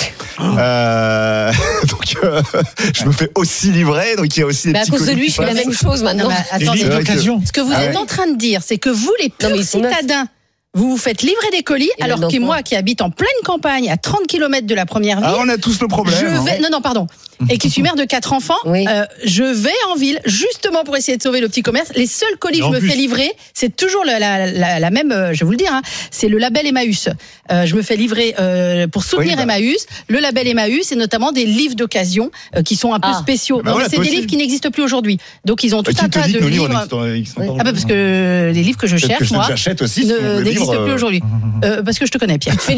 Donc, je me fais aussi livrer. Donc, il y a aussi des petits à cause de lui, je fais la même chose maintenant. Attendez, ce que vous êtes en train de dire, c'est que vous, les purs citadins, vous vous faites livrer des colis, alors que moi, qui habite en pleine campagne, à 30 km de la première ville. Ah, on a tous le problème. Pardon. Et qui suis mère de 4 enfants, je vais en ville, justement pour essayer de sauver le petit commerce. Les seuls colis que je me fais livrer, c'est toujours la même, je vais vous le dire, c'est le label Emmaüs. Je me fais livrer pour soutenir Emmaüs. Le label Emmaüs, c'est notamment des livres d'occasion qui sont un peu spéciaux. C'est des livres qui n'existent plus aujourd'hui. Donc ils ont tout un tas de livres. Parce que les livres que je cherche, moi, n'existent plus aujourd'hui. Parce que je te connais, Pierre. Tu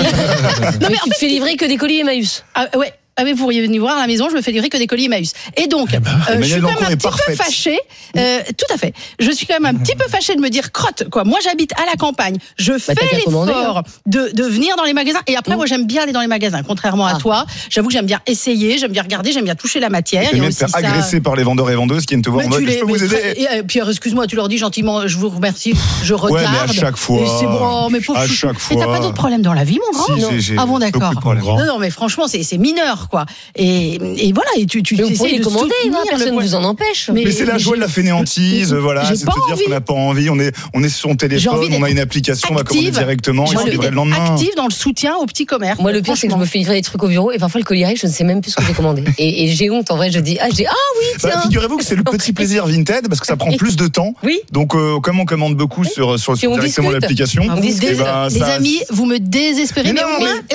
te fais livrer que des colis Emmaüs. Ouais. Ah mais vous pourriez venir voir à la maison, je me fais livrer que des colis Emmaüs. Et donc, je suis quand même un petit peu fâchée. Tout à fait. Je suis quand même un petit peu fâchée de me dire, crotte, quoi. Moi, j'habite à la campagne. Je fais l'effort de venir dans les magasins. Et après, moi, j'aime bien aller dans les magasins. Contrairement à toi, j'avoue que j'aime bien essayer, j'aime bien regarder, j'aime bien toucher la matière. Et même te faire agresser par les vendeurs et vendeuses qui viennent te voir en mode, je peux vous aider. Pierre, excuse-moi, tu leur dis gentiment, je vous remercie, je regarde. Ouais, mais à chaque fois. Et c'est bon, mais pauvre. À chaque fois. Et t'as pas d'autres problèmes dans la vie, mon grand? Ah bon, d'accord. Non, mais franchement, c'est mineur, quoi. Et voilà, et tu essaies de commander, personne ne vous en empêche. Mais c'est la joie de la fainéantise, voilà, c'est de te dire qu'on n'a pas envie, on est sur son téléphone, on a une application, on va commander directement, et c'est livré le lendemain. Active dans le soutien au petit commerce. Moi, le pire, c'est que je me fais livrer des trucs au bureau et parfois le colis arrive, je ne sais même plus ce que j'ai commandé. Et j'ai honte, en vrai, je dis, oui, tiens. Figurez-vous que c'est le petit plaisir Vinted, parce que ça prend plus de temps. Oui. Donc, comme on commande beaucoup sur directement l'application. Les amis, vous me désespérez, mais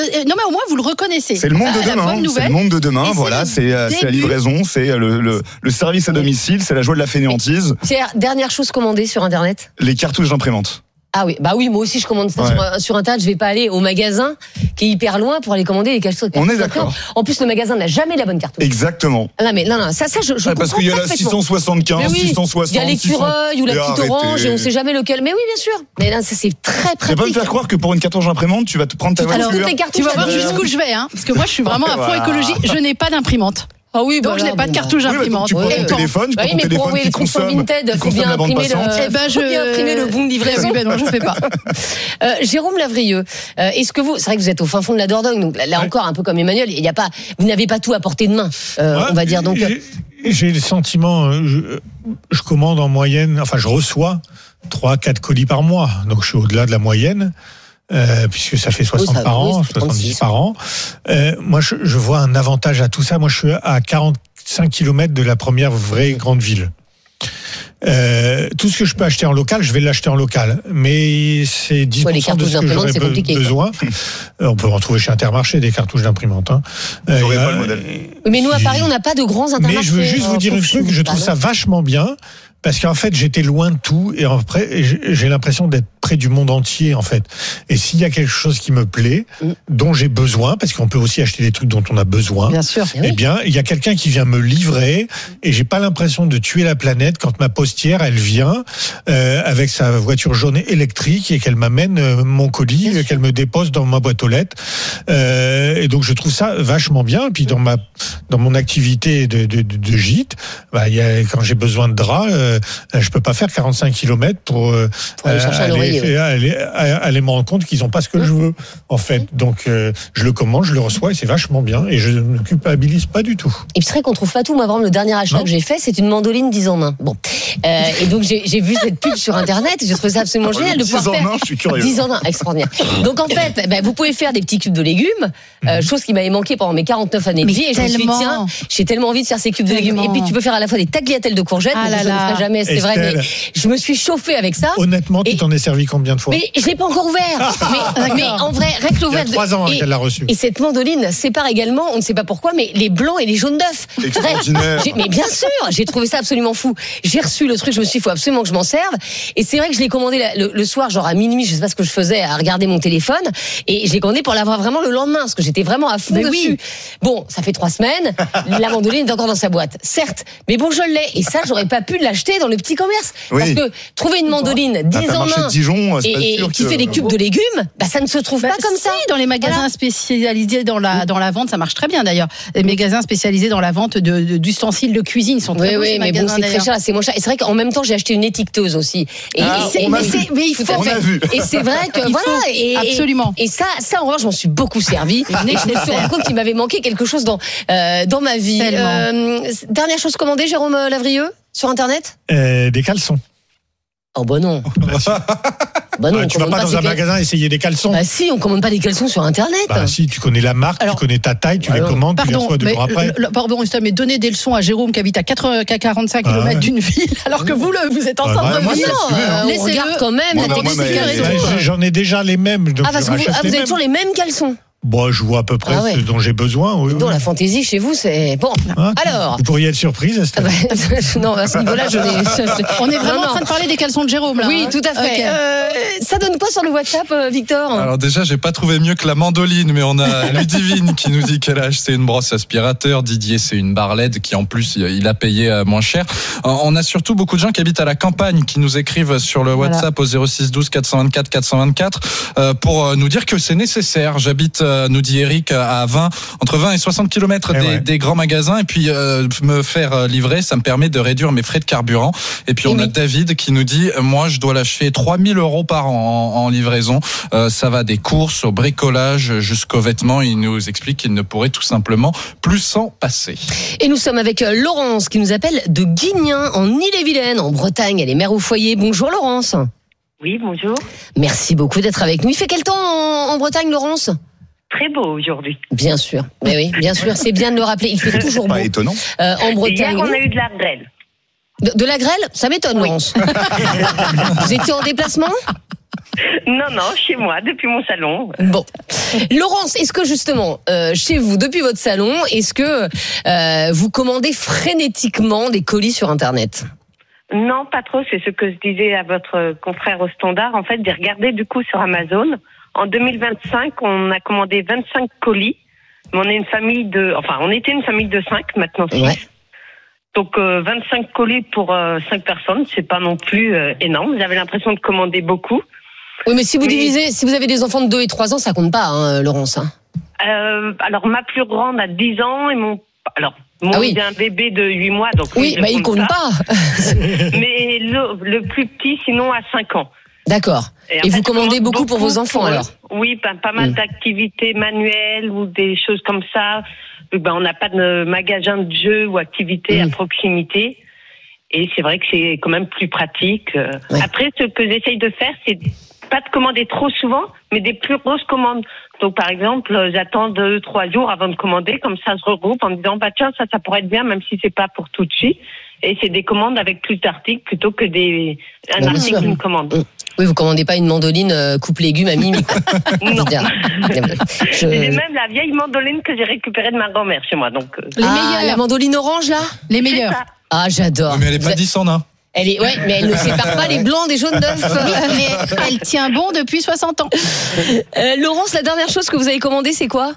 au moins, vous le reconnaissez. C'est le monde de demain. C'est le monde de demain, voilà, c'est la livraison, c'est le service à domicile, c'est la joie de la fainéantise. Pierre, dernière chose commandée sur Internet? Les cartouches d'imprimante. Ah oui, moi aussi je commande ça sur Internet, je vais pas aller au magasin qui est hyper loin pour aller commander les cartouches. On est d'accord. En plus le magasin n'a jamais la bonne cartouche. Exactement. Non, ça je comprends parce qu'il y a la 675, 660. Il y a l'écureuil ou la petite orange et on sait jamais lequel. Mais oui, bien sûr. Mais là ça c'est très pratique. Tu vas pas me faire croire que pour une cartouche d'imprimante, tu vas te prendre ta voiture. Alors toutes les cartouches, tu vas voir jusqu'où je vais parce que moi je suis vraiment à fond écologie, je n'ai pas d'imprimante. Ah oui, donc je n'ai pas de cartouche imprimante. Tu prends ton téléphone, qui consomme la bande passante. Je viens imprimer le bon de livraison. Oui, non, je fais pas. Jérôme Lavrieux, est-ce que c'est vrai que vous êtes au fin fond de la Dordogne, donc là encore un peu comme Emmanuel, vous n'avez pas tout à portée de main, on va dire. Donc j'ai le sentiment, je commande en moyenne, je reçois 3-4 colis par mois, donc je suis au-delà de la moyenne. Puisque ça fait 60 par an, 70 par an. Moi, je vois un avantage à tout ça. Moi, je suis à 45 km de la première vraie grande ville. Tout ce que je peux acheter en local, je vais l'acheter en local. Mais c'est 10% de ce que j'aurais besoin. On peut en trouver chez Intermarché, des cartouches d'imprimante. J'aurais pas le modèle. Mais nous, à Paris, on n'a pas de grands Intermarchés. Mais je veux juste vous dire un truc, je trouve ça vachement bien. Parce qu'en fait, j'étais loin de tout et après, j'ai l'impression d'être près du monde entier, en fait. Et s'il y a quelque chose qui me plaît, dont j'ai besoin, parce qu'on peut aussi acheter des trucs dont on a besoin. Bien sûr. Eh bien, il y a quelqu'un qui vient me livrer et j'ai pas l'impression de tuer la planète quand ma postière, elle vient, avec sa voiture jaune électrique et qu'elle m'amène mon colis, qu'elle me dépose dans ma boîte aux lettres. Et donc, je trouve ça vachement bien. Et puis, dans mon activité de gîte, quand j'ai besoin de draps, je peux pas faire 45 km pour aller me rendre compte qu'ils ont pas ce que je veux, en fait. Donc, je le commande, je le reçois et c'est vachement bien et je ne me culpabilise pas du tout. Et puis c'est vrai qu'on trouve pas tout. Moi, vraiment, le dernier achat que j'ai fait, c'est une mandoline 10 en main. Bon. Et donc, j'ai vu cette pub sur Internet et j'ai trouvé ça absolument génial de pouvoir faire 10 en main, je suis curieux. 10 en 1, extraordinaire. Donc, en fait, vous pouvez faire des petits cubes de légumes, chose qui m'avait manqué pendant mes 49 années de vie. Et je me suis dit, tiens, j'ai tellement envie de faire ces cubes de légumes. Et puis, tu peux faire à la fois des tagliatelles de courgettes, donc je ne ferai jamais, c'est vrai, mais je me suis chauffée avec ça. Honnêtement, tu t'en es servi servi combien de fois? Mais je l'ai pas encore ouvert. mais en vrai, rien que l'ouvert. Il y a 3 ans qu'elle l'a reçu. Et cette mandoline sépare également, on ne sait pas pourquoi, mais les blancs et les jaunes d'œufs. Extraordinaire. Mais bien sûr, j'ai trouvé ça absolument fou. J'ai reçu le truc, je me suis dit, il faut absolument que je m'en serve. Et c'est vrai que je l'ai commandé le soir, genre à minuit, je sais pas ce que je faisais, à regarder mon téléphone. Et je l'ai commandé pour l'avoir vraiment le lendemain, parce que j'étais vraiment à fond dessus. Oui. Bon, ça fait 3 semaines, la mandoline est encore dans sa boîte. Certes, mais bon, je l'ai. Et ça, j'aurais pas pu l'acheter dans le petit commerce. Oui. Parce que trouver une mandoline 10 en main et qui fait des cubes de légumes, bah, ça ne se trouve pas comme ça. Dans les magasins spécialisés dans la vente, ça marche très bien d'ailleurs. Les magasins spécialisés dans la vente d'ustensiles de cuisine sont très bons. Oui, mais bon, c'est très cher, c'est moins cher. Et c'est vrai qu'en même temps, j'ai acheté une étiqueteuse aussi. Et mais il faut. Et c'est vrai que voilà. Absolument. Et ça, en revanche, je m'en suis beaucoup servi. Et je me suis rendu compte qu'il m'avait manqué quelque chose dans ma vie. Dernière chose commandée, Jérôme Lavrieux, sur Internet? Des caleçons. Oh bah non. Bah non, tu vas pas dans un magasin essayer des caleçons. Bah si, on commande pas des caleçons sur Internet. Bah si, tu connais la marque, tu connais ta taille, tu les commandes, tu les reçois 2 jours après. Pardon, mais donnez des leçons à Jérôme qui habite à 45 km d'une ville, alors que vous êtes en centre de ville. On regarde quand même la texture. J'en ai déjà les mêmes. Vous avez toujours les mêmes caleçons? Bon, je vois à peu près ce dont j'ai besoin. Oui, donc la fantaisie chez vous, c'est bon. Alors, vous pourriez être surprise. Non, à ce niveau-là, on est vraiment en train de parler des caleçons de Jérôme là. Oui, tout à fait. Okay. Ça donne quoi sur le WhatsApp, Victor? Alors déjà, j'ai pas trouvé mieux que la mandoline, mais on a Ludivine qui nous dit qu'elle a acheté une brosse aspirateur. Didier, c'est une barre LED qui en plus il a payé moins cher. On a surtout beaucoup de gens qui habitent à la campagne qui nous écrivent sur le WhatsApp au 06 12 424 424 pour nous dire que c'est nécessaire. J'habite nous dit Eric, entre 20 et 60 km des grands magasins, et puis me faire livrer, ça me permet de réduire mes frais de carburant. Et puis on a David qui nous dit, moi je dois lâcher 3 000 € par an en livraison. Ça va des courses au bricolage jusqu'aux vêtements. Il nous explique qu'il ne pourrait tout simplement plus s'en passer. Et nous sommes avec Laurence qui nous appelle de Guignin en Ille-et-Vilaine, en Bretagne. Elle est mère au foyer. Bonjour Laurence. Oui, bonjour. Merci beaucoup d'être avec nous. Il fait quel temps en Bretagne, Laurence? Très beau aujourd'hui. Bien sûr. Mais oui, bien sûr, c'est bien de le rappeler. Il fait toujours beau. Pas étonnant. En Bretagne. Hier, on a eu de la grêle. De la grêle? Ça m'étonne, Laurence. Vous étiez en déplacement? Non, chez moi, depuis mon salon. Bon. Laurence, est-ce que justement, chez vous, depuis votre salon, est-ce que vous commandez frénétiquement des colis sur Internet? Non, pas trop. C'est ce que je disais à votre confrère au standard. En fait, j'ai regardé du coup sur Amazon. En 2025, on a commandé 25 colis. Mais on est une famille on était une famille de 5, maintenant 6. Ouais. Donc 25 colis pour 5 personnes, c'est pas non plus énorme. J'avais l'impression de commander beaucoup. Oui, mais si vous avez des enfants de 2 et 3 ans, ça compte pas, hein, Laurence. Alors ma plus grande a 10 ans et j'ai un bébé de 8 mois, donc il compte pas. Mais le plus petit, sinon, a 5 ans. D'accord. Et vous commandez beaucoup pour vos enfants, alors? Oui, pas mal d'activités manuelles ou des choses comme ça. On n'a pas de magasin de jeux ou activités à proximité. Et c'est vrai que c'est quand même plus pratique. Ouais. Après, ce que j'essaye de faire, c'est pas de commander trop souvent, mais des plus grosses commandes. Donc, par exemple, j'attends 2-3 jours avant de commander, comme ça se regroupe en me disant, tiens, ça pourrait être bien, même si c'est pas pour tout de suite. Et c'est des commandes avec plus d'articles plutôt que un article d'une commande. Oui, vous commandez pas une mandoline coupe légumes à Mimi. Non. J'ai même la vieille mandoline que j'ai récupérée de ma grand-mère chez moi. Donc, les meilleures. La mandoline orange, là? Les meilleures. Ah, j'adore. Mais elle est pas 10 en 1. Mais elle ne sépare pas les blancs des jaunes d'œufs. Mais elle tient bon depuis 60 ans. Laurence, la dernière chose que vous avez commandée, c'est quoi?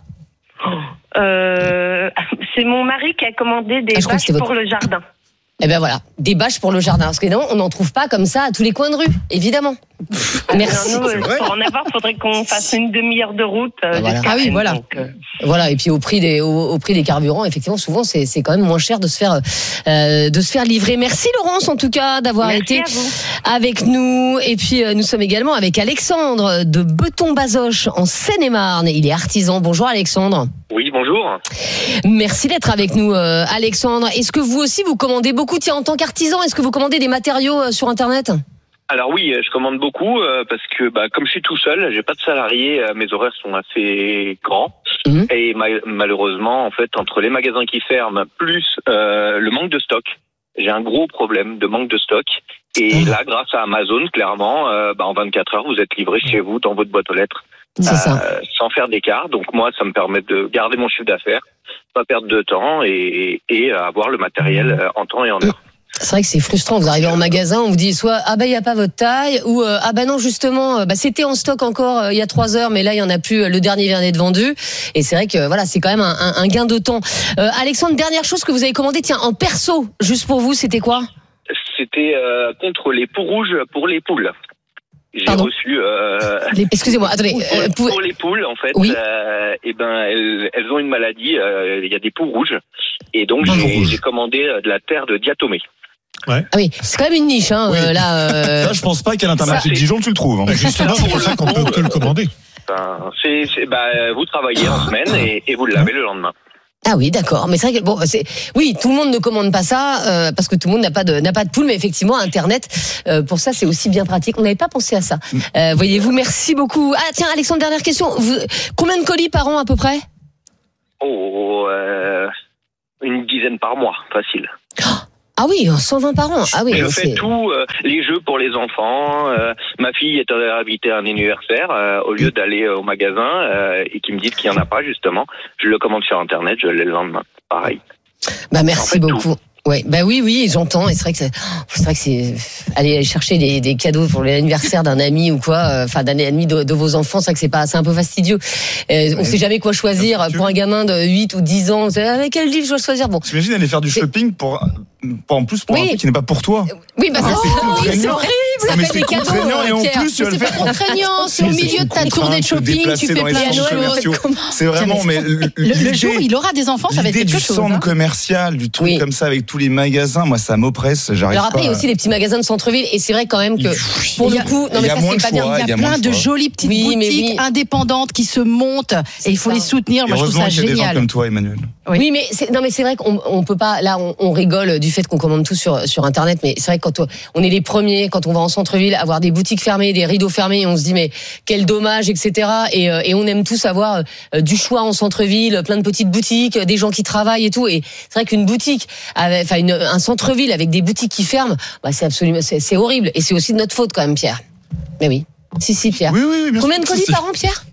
C'est mon mari qui a commandé des bâches pour le jardin. Eh bien voilà, des bâches pour le jardin. Parce que non, on n'en trouve pas comme ça à tous les coins de rue, évidemment. Merci. Pour en avoir, il faudrait qu'on fasse une demi-heure de route. Voilà. Donc, voilà, et puis au prix des carburants, effectivement, souvent c'est quand même moins cher de se faire livrer. Merci Laurence, en tout cas, d'avoir été avec nous. Et puis nous sommes également avec Alexandre de Beton-Bazoches en Seine-et-Marne. Il est artisan. Bonjour Alexandre. Oui, bonjour. Merci d'être avec nous, Alexandre. Est-ce que vous aussi vous commandez beaucoup, en tant qu'artisan, est-ce que vous commandez des matériaux sur Internet? Alors oui, je commande beaucoup parce que comme je suis tout seul, j'ai pas de salariés, mes horaires sont assez grands et malheureusement en fait entre les magasins qui ferment plus le manque de stock, j'ai un gros problème de manque de stock Et là, grâce à Amazon, clairement, en 24 heures, vous êtes livré chez vous, dans votre boîte aux lettres, sans faire d'écart. Donc moi, ça me permet de garder mon chiffre d'affaires, pas perdre de temps et avoir le matériel en temps et en heure. C'est vrai que c'est frustrant. Vous arrivez en magasin, on vous dit soit il y a pas votre taille, ou non justement c'était en stock encore il y a 3 heures, mais là il y en a plus. Le dernier vient d'être vendu. Et c'est vrai que voilà, c'est quand même un gain de temps. Alexandre, dernière chose que vous avez commandé, tiens, en perso, juste pour vous, c'était quoi? C'était contre les peaux rouges pour les poules. J'ai reçu. Excusez-moi, attendez. Pour les poules, en fait, oui. Elles ont une maladie. Il y a des peaux rouges, et donc j'ai commandé de la terre de diatomée. Ouais. Ah oui, c'est quand même une niche, hein. Oui. Là, je pense pas qu'à l'Intermarché de Dijon tu le trouves. Hein. Justement, c'est pour ça qu'on peut que le commander. Vous travaillez en semaine et vous l'avez le lendemain. Ah oui, d'accord. Mais c'est vrai que oui, tout le monde ne commande pas ça parce que tout le monde n'a pas de poule, mais effectivement, Internet, pour ça, c'est aussi bien pratique. On n'avait pas pensé à ça. Voyez-vous, merci beaucoup. Ah tiens, Alexandre, dernière question. Combien de colis par an à peu près? Une dizaine par mois, facile. Ah oui, 120 par an. Ah oui. Je fais tout, les jeux pour les enfants. Ma fille est invitée à un anniversaire, au lieu d'aller au magasin et qui me dit qu'il n'y en a pas justement, je le commande sur Internet, je l'ai le lendemain. Pareil. Merci beaucoup. Ouais, oui, j'entends. Et c'est vrai que c'est aller chercher des cadeaux pour l'anniversaire d'un ami ou quoi, d'un ami de vos enfants, c'est vrai que c'est un peu fastidieux. On sait jamais quoi choisir pour un gamin de 8 ou 10 ans. Avec quel livre je dois choisir? Bon. T'imagines aller faire du shopping pour un truc qui n'est pas pour toi. Oui, c'est horrible. Ça fait des cadeaux. Et en plus, c'est pas contraignant. C'est au milieu de ta tournée de shopping, tu fais plein de choses. C'est vraiment, mais le jour où il aura des enfants, ça va être quelque chose. Du centre commercial, du truc comme ça avec tous les magasins, moi ça m'oppresse, j'arrive pas. Alors après, il y a aussi les petits magasins de centre-ville, et c'est vrai quand même que pour le coup, non mais ça c'est pas bien. Il y a plein de jolies petites boutiques indépendantes qui se montent et il faut les soutenir. Moi je trouve ça génial. Il y a des gens comme toi, Emmanuel. Oui, mais c'est vrai qu'on peut pas. Là, on rigole du fait qu'on commande tout sur Internet, mais c'est vrai que quand on est les premiers, quand on va en centre-ville, avoir des boutiques fermées, des rideaux fermés, on se dit mais quel dommage, etc. Et on aime tous avoir du choix en centre-ville, plein de petites boutiques, des gens qui travaillent et tout. Et c'est vrai qu'une boutique, un centre-ville avec des boutiques qui ferment, c'est absolument, c'est horrible. Et c'est aussi de notre faute quand même, Pierre. Mais oui. Si, Pierre. Oui, bien Combien de colis par an, Pierre?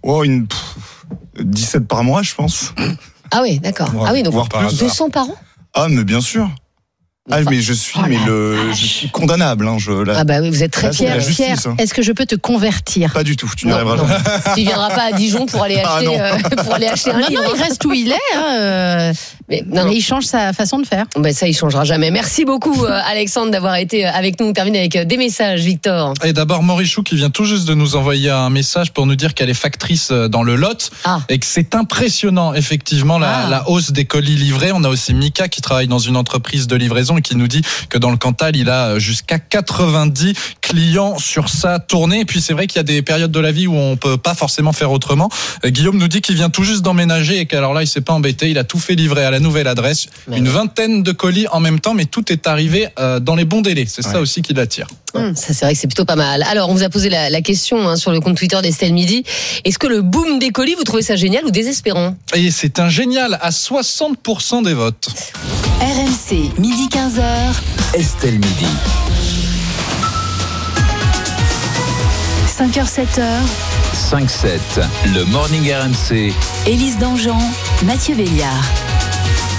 17 par mois, je pense. Ah oui, d'accord. Donc 200 par an? Ah, mais bien sûr. Mais je suis condamnable. Hein, oui, vous êtes très fier. Pierre, est-ce que je peux te convertir? Pas du tout, tu n'y arriveras jamais. Tu viendras pas à Dijon pour aller acheter un livre. Non, il reste où il est. Hein, mais il change sa façon de faire. Ça, il changera jamais. Merci beaucoup, Alexandre, d'avoir été avec nous. On termine avec des messages, Victor. Et d'abord, Morichou qui vient tout juste de nous envoyer un message pour nous dire qu'elle est factrice dans le Lot et que c'est impressionnant, effectivement, la hausse des colis livrés. On a aussi Mika qui travaille dans une entreprise de livraison et qui nous dit que dans le Cantal, il a jusqu'à 90 clients sur sa tournée. Et puis c'est vrai qu'il y a des périodes de la vie où on peut pas forcément faire autrement. Guillaume nous dit qu'il vient tout juste d'emménager et qu'alors là, il s'est pas embêté. Il a tout fait livrer à la nouvelle adresse. Une vingtaine de colis en même temps, mais tout est arrivé dans les bons délais. C'est ça aussi qui l'attire. Ça, c'est vrai que c'est plutôt pas mal. Alors, on vous a posé la question sur le compte Twitter d'Estelle Midi. Est-ce que le boom des colis, vous trouvez ça génial ou désespérant? Et c'est un génial à 60% des votes. RMC, midi 15h. Estelle Midi. 5h, 7h. 5-7, le Morning RMC. Élise Dangean, Mathieu Béliard.